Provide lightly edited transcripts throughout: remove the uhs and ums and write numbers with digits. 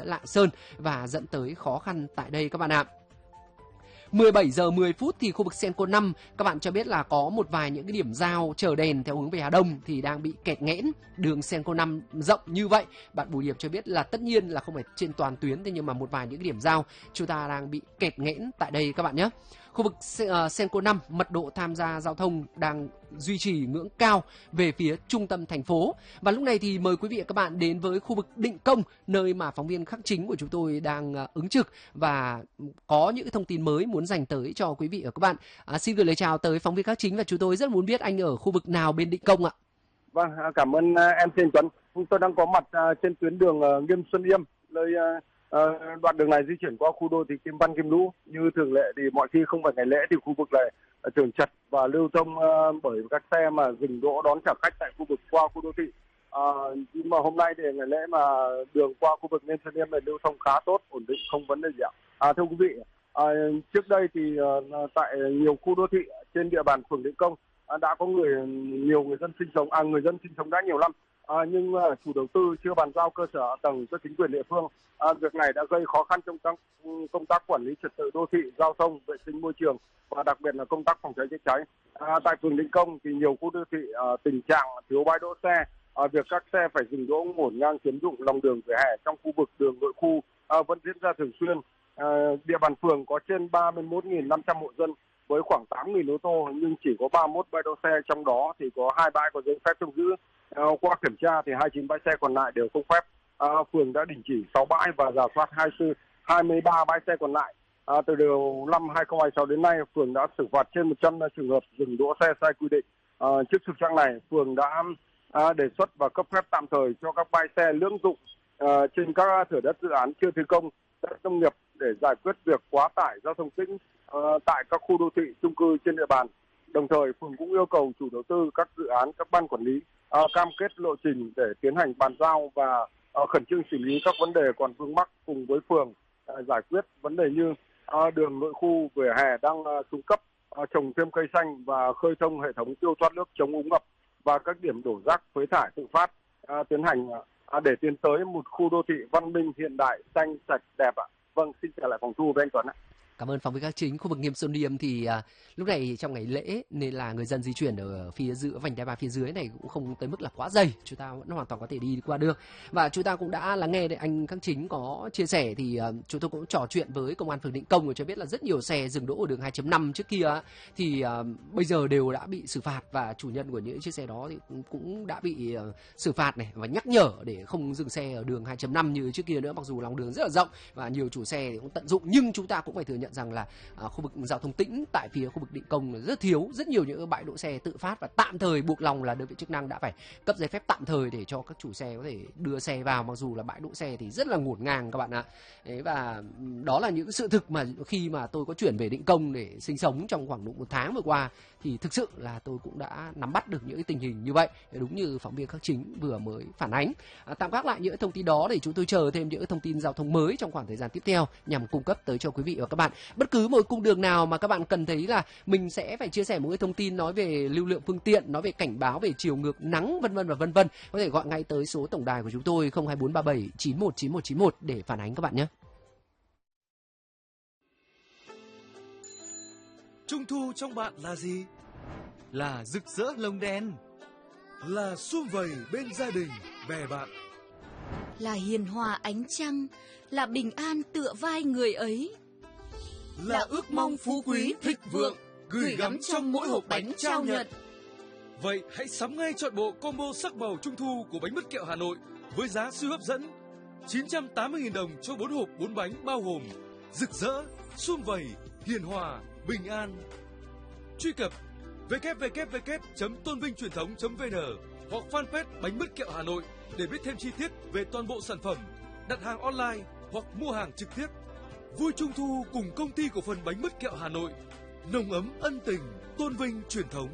Lạng Sơn và dẫn tới khó khăn tại đây các bạn ạ. 17 giờ 10 phút thì khu vực Senco 5 các bạn cho biết là có một vài những cái điểm giao chờ đèn theo hướng về Hà Đông thì đang bị kẹt nghẽn. Đường Senco 5 rộng như vậy, bạn Bùi Điệp cho biết là tất nhiên là không phải trên toàn tuyến, thế nhưng mà một vài những cái điểm giao chúng ta đang bị kẹt nghẽn tại đây các bạn nhé. Khu vực Senco 5 mật độ tham gia giao thông đang duy trì ngưỡng cao về phía trung tâm thành phố. Và lúc này thì mời quý vị và các bạn đến với khu vực Định Công, nơi mà phóng viên Khắc Chính của chúng tôi đang ứng trực và có những thông tin mới muốn dành tới cho quý vị và các bạn. Xin gửi lời chào tới phóng viên Khắc Chính và chúng tôi rất muốn biết anh ở khu vực nào bên Định Công ạ. Vâng, cảm ơn em Thiên Tuấn. Chúng tôi đang có mặt trên tuyến đường Nghiêm Xuân Yêm, nơi đoạn đường này di chuyển qua khu đô thị Kim Văn Kim Lũ. Như thường lệ thì mọi khi không phải ngày lễ thì khu vực này thường chật và lưu thông bởi các xe mà dừng đỗ đón trả khách tại khu vực qua khu đô thị. Nhưng mà hôm nay thì ngày lễ mà đường qua khu vực Nghiêm Xuân Yêm này lưu thông khá tốt, ổn định, không vấn đề gì ạ. Thưa quý vị, trước đây thì tại nhiều khu đô thị trên địa bàn phường Định Công đã có nhiều người dân sinh sống, người dân sinh sống đã nhiều năm. Nhưng chủ đầu tư chưa bàn giao cơ sở hạ tầng cho chính quyền địa phương. Việc này đã gây khó khăn trong công tác quản lý trật tự đô thị, giao thông, vệ sinh môi trường và đặc biệt là công tác phòng cháy chữa cháy. Tại phường Định Công thì nhiều khu đô thị tình trạng thiếu bãi đỗ xe, việc các xe phải dừng đỗ ngổn ngang chiếm dụng lòng đường vỉa hè trong khu vực đường nội khu vẫn diễn ra thường xuyên. Địa bàn phường có trên 31.500 hộ dân với khoảng 8.000 ô tô nhưng chỉ có 31 bãi đỗ xe, trong đó thì có 2 bãi có giấy phép trông giữ. Qua kiểm tra thì 29 bãi xe còn lại đều không phép. Phường đã đình chỉ 6 bãi và rà soát 23 bãi xe còn lại. Từ đầu năm 2026 đến nay, phường đã xử phạt trên 100 trường hợp dừng đỗ xe sai quy định. Trước thực trạng này, phường đã đề xuất và cấp phép tạm thời cho các bãi xe lưỡng dụng trên các thửa đất dự án chưa thi công, đất nông nghiệp để giải quyết việc quá tải giao thông tĩnh tại các khu đô thị, chung cư trên địa bàn. Đồng thời, phường cũng yêu cầu chủ đầu tư các dự án, các ban quản lý cam kết lộ trình để tiến hành bàn giao và khẩn trương xử lý các vấn đề còn vướng mắc, cùng với phường giải quyết vấn đề như đường nội khu vỉa hè đang xuống cấp, trồng thêm cây xanh và khơi thông hệ thống tiêu thoát nước chống úng ngập và các điểm đổ rác phế thải tự phát, tiến hành để tiến tới một khu đô thị văn minh, hiện đại, xanh, sạch, đẹp ạ. Vâng, xin trở lại phòng thu với anh Tuấn ạ. Cảm ơn phóng viên Khắc Chính. Khu vực Nghiêm Xuân Yêm thì lúc này trong ngày lễ nên là người dân di chuyển ở phía giữa vành đai ba phía dưới này cũng không tới mức là quá dày, chúng ta vẫn hoàn toàn có thể đi qua được. Và chúng ta cũng đã lắng nghe anh Khắc Chính có chia sẻ thì chúng tôi cũng trò chuyện với công an phường Định Công, cho biết là rất nhiều xe dừng đỗ ở đường 2.5 trước kia thì bây giờ đều đã bị xử phạt và chủ nhân của những chiếc xe đó thì cũng đã bị xử phạt này và nhắc nhở để không dừng xe ở đường 2.5 như trước kia nữa. Mặc dù lòng đường rất là rộng và nhiều chủ xe cũng tận dụng, nhưng chúng ta cũng phải thừa nhận rằng là khu vực giao thông tĩnh tại phía khu vực Định Công rất thiếu, rất nhiều những bãi đỗ xe tự phát và tạm thời buộc lòng là đơn vị chức năng đã phải cấp giấy phép tạm thời để cho các chủ xe có thể đưa xe vào, mặc dù là bãi đỗ xe thì rất là ngổn ngang các bạn ạ. Đấy, và đó là những sự thực mà khi mà tôi có chuyển về Định Công để sinh sống trong khoảng độ 1 tháng vừa qua thì thực sự là tôi cũng đã nắm bắt được những cái tình hình như vậy, đúng như phóng viên Khắc Chính vừa mới phản ánh. Tạm gác lại những thông tin đó để chúng tôi chờ thêm những thông tin giao thông mới trong khoảng thời gian tiếp theo nhằm cung cấp tới cho quý vị và các bạn. Bất cứ một cung đường nào mà các bạn cần thấy là mình sẽ phải chia sẻ một cái thông tin nói về lưu lượng phương tiện, nói về cảnh báo về chiều ngược nắng vân vân và vân vân, có thể gọi ngay tới số tổng đài của chúng tôi 02437 919191 để phản ánh các bạn nhé. Trung thu trong bạn là gì? Là rực rỡ lồng đèn, là sum vầy bên gia đình, bè bạn, là hiền hòa ánh trăng, là bình an tựa vai người ấy, là ước mong phú quý thịnh vượng gửi gắm trong mỗi hộp bánh trao nhận. Vậy hãy sắm ngay trọn bộ combo sắc màu trung thu của bánh mứt kẹo Hà Nội với giá siêu hấp dẫn 980.000 đồng cho 4 hộp 4 bánh bao gồm rực rỡ, sum vầy, hiền hòa, bình an. Truy cập www.toanvingchuyểnthống.vn hoặc fanpage bánh mứt kẹo Hà Nội để biết thêm chi tiết về toàn bộ sản phẩm, đặt hàng online hoặc mua hàng trực tiếp. Vui Trung thu cùng công ty cổ phần bánh mứt kẹo Hà Nội, nồng ấm ân tình, tôn vinh truyền thống.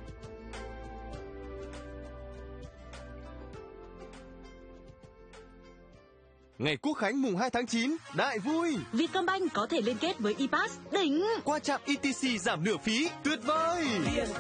Ngày Quốc khánh mùng 2 tháng 9, đại vui! Vietcombank có thể liên kết với ePass, đỉnh! Qua trạm ETC giảm nửa phí, tuyệt vời!